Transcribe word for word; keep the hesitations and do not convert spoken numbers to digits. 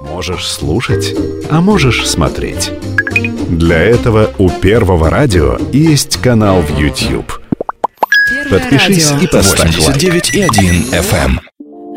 Можешь слушать, а можешь смотреть. Для этого у Первого радио есть канал в YouTube. Подпишись и поставь лайк. восемьдесят девять и один эф эм.